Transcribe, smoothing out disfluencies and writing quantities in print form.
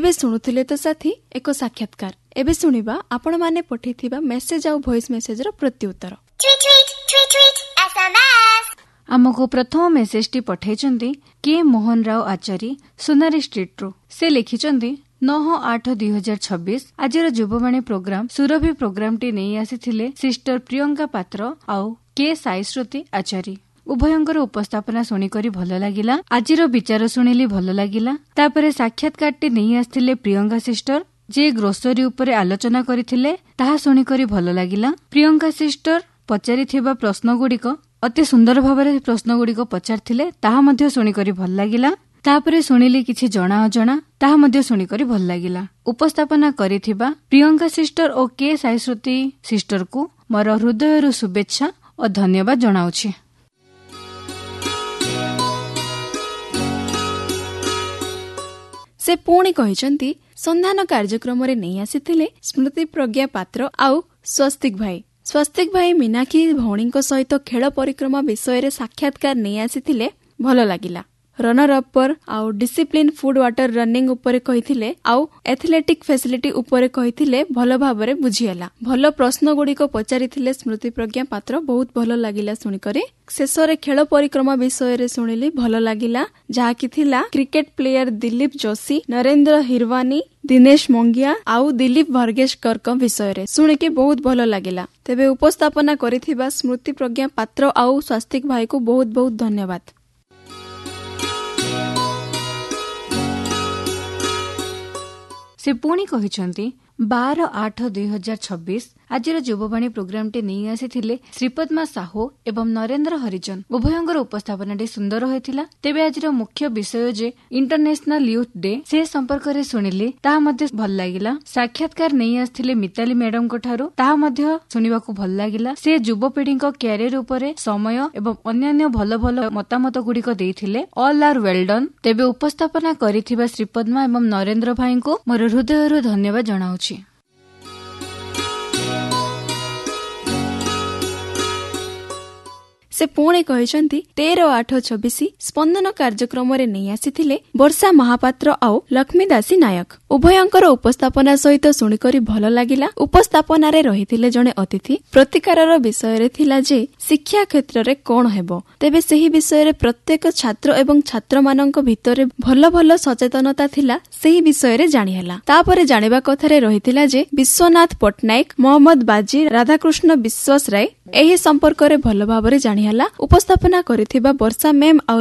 तेबे शुणुथिले तो साथी एक साक्षात्कार एबे सुनिबा आपण माने पठेथिबा मेसेज आ वॉइस मेसेज रो प्रत्युत्तर। आमको प्रथम मेसेज टी पठाइचंदी के मोहन राव आचारी सोनारी स्ट्रीट रो। से लिखिचंदी 9/8/2026 आजर Yuvvani programme Surabhi programme T नहीं आसीथिले सिस्टर प्रियंका पात्र आउ के साईश्रुति आचारी। उभयंकर उपस्थापना शुणिकरी भल लागिला। आजिर विचार शुणिली भल लागिला। तापरे साक्षात्कार टी नहीं आसीथिले प्रियंका सिस्टर जे ग्रोसरी उपरे आलोचना करिथिले ताहा शुणिकरी भल लागिला। प्रियंका सिस्टर पचारिथिबा प्रश्न गुड़िक अति सुंदर भाବରେ प्रश्न गुड़िक पचारिथिले ताहा मध्य शुणिकरी भल लागिला। तापरे शुणिली किछि जणा अजणा ताहा मध्य शुणिकरी भल लागिला। उपस्थापना करिथिबा प्रियंका सिस्टर और के साईश्रुति सिस्टर को मोर हृदयरु शुभेच्छा और धन्यवाद जणाउछि। से पुणी कहिसंती संधान कार्यक्रम रे नहीं आसीथिले स्मृति प्रज्ञा पात्र आउ स्वस्तिक भाई मीनाक्षी भौणी सहित खेल परिक्रमा विषय साक्षात्कार नहीं आसीथिले भल लागिला। रनर अपर आउ डिसिप्लिन फूड वाटर रनिंग उपरे कहिथिले आउ एथलेटिक फैसिलिटी उपरे कहिथिले भल भाबरे बुझियला। भल प्रश्न गुड़िक पचारिथिले स्मृति प्रज्ञा पात्र बहुत भल लागिला सुनिकरी। शेषरे खेल परिक्रमा विषय रे सुनिली भल लागिला जहा कि थिला क्रिकेट प्लेयर दिलीप जोशी, नरेंद्र हिरवानी, दिनेश मंगिया आउ दिलीप भर्गेशकर विषय रे सुनिके बहुत भल लागिला। तेबे उपस्थापना करिथिबा स्मृति प्रज्ञा पात्र आउ स्वास्तिक भाई को बहुत बहुत धन्यवाद। से पुणी कहिसंती 12/8/2026 आजिर युववाणी प्रोग्राम टी नहीं आसीथिले श्रीपद्मा साहू एवं नरेंद्र हरिजन। उभयंकर उपस्थापना टी सुंदर होइथिला। तेबे आजिर मुख्य विषय जे इंटरनेशनल यूथ डे से संपर्क रे सुनिली ताहा मध्य भल लागिला। साक्षात्कार नहीं आसीथिले मिताली मैडम को ठारू ताहा मध्य सुनिबाकू भल लागिला। से युवपीढ़ी कैरियर उपरे समय एवं अन्यान्य भल भल मतामत गुड़िक देइथिले। All are well done. तेबे उपस्थापना करिथिबा श्रीपद्मा एवं नरेंद्र भाई को मोर हृदयरु धन्यवाद जणाउछि। से पुणे कहिसंती 13/8/26 स्पंदन कार्यक्रम रे नहीं आसीथिले वर्षा महापात्र आउ लक्ष्मीदासी नायक। उभयंकर उपस्थापना सहित शुणिकरी भल लागिला। उपस्थापना रे रहिथिले जणे अतिथि। प्रतिकारर विषय रे थिला जे शिक्षा क्षेत्र रे कोन हेबो। तेबे सेही विषय रे प्रत्येक छात्र एवं छात्र मानक भितरे भल भल सचेतनता थिला सेही विषय रे जानि हला। तापरे जानिबा कथा रे रहिथिला जे विश्वनाथ पटनायक, मोहम्मद बाजी, राधाकृष्ण विश्वास राय एही संपर्क रे भल भाबरे जानि हला। उपस्थापना करिथिबा वर्षा मैम